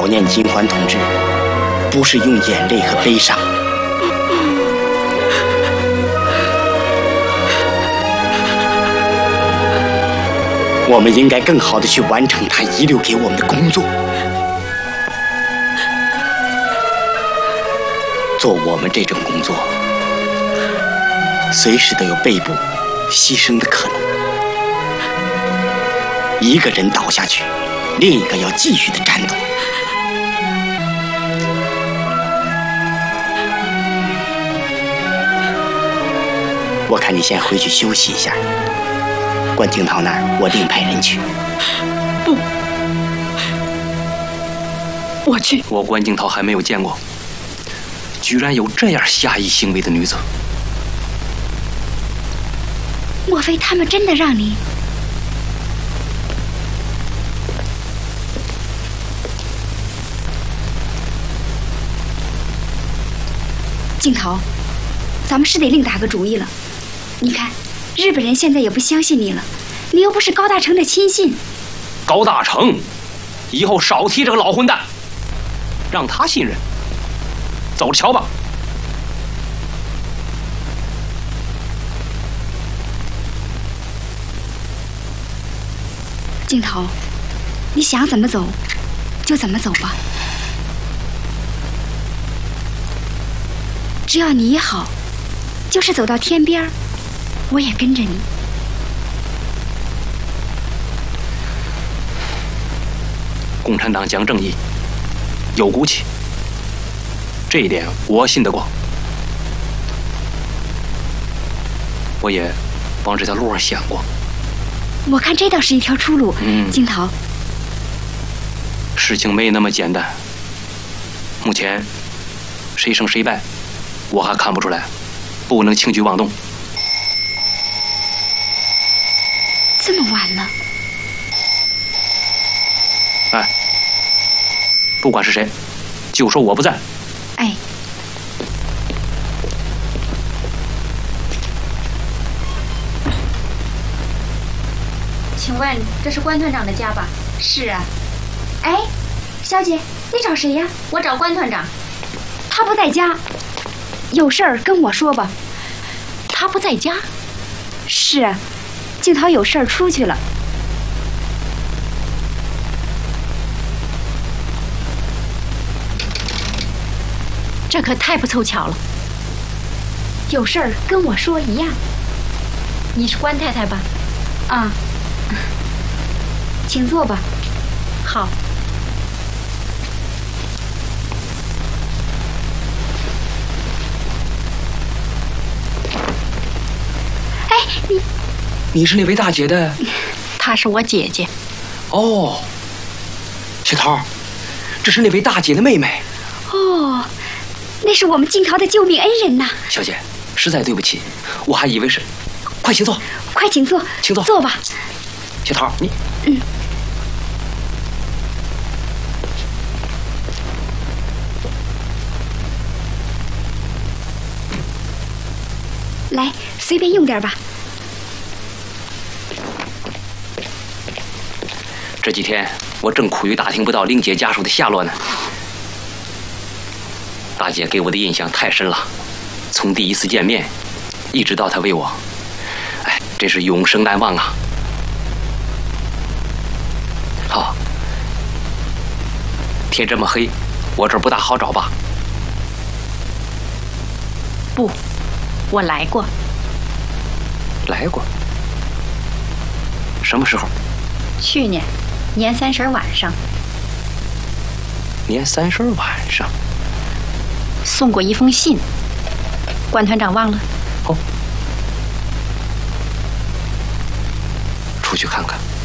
悼念金环同志，不是用眼泪和悲伤。我们应该更好地去完成他遗留给我们的工作，做我们这种工作，随时都有被捕、牺牲的可能。一个人倒下去，另一个要继续的战斗。我看你先回去休息一下，关景涛那儿我另派人去。 不，我去。 我关景涛还没有见过，居然有这样下意行为的女子。 莫非他们真的让你？镜头，咱们是得另打个主意了。你看，日本人现在也不相信你了，你又不是高大成的亲信。 高大成，以后少提这个老混蛋，让他信任。走着瞧吧。 镜头，你想怎么走，就怎么走吧。只要你好，就是走到天边，我也跟着你。 共产党讲正义，有骨气，这一点我信得过。我也往这条路上想过。 我看这倒是一条出路。镜头， 事情没那么简单。目前谁胜谁败，我还看不出来，不能轻举妄动。 这么晚了， 哎，不管是谁，就说我不在。 哎， 请问这是关团长的家吧？ 是啊。哎，小姐，你找谁呀？ 我找关团长。 他不在家，有事儿跟我说吧。 他不在家？ 是啊，镜头有事儿出去了。 这可太不凑巧了。 有事儿跟我说一样。 你是关太太吧？ 啊，请坐吧。 好。 哎， 你是那位大姐的？ 她是我姐姐。 哦，小桃，这是那位大姐的妹妹。 哦，那是我们镜头的救命恩人呐。 小姐，实在对不起，我还以为是。快请坐， 快请坐， 请坐， 坐吧。 小桃，你来，随便用点吧。 这几天我正苦于打听不到玲姐家属的下落呢。大姐给我的印象太深了，从第一次见面，一直到她为我，哎，真是永生难忘啊！好，天这么黑，我这儿不大好找吧？ 不，我来过。 来过？什么时候？ 去年年30晚上。 年30晚上。 送过一封信，关团长忘了？ 哦，出去看看。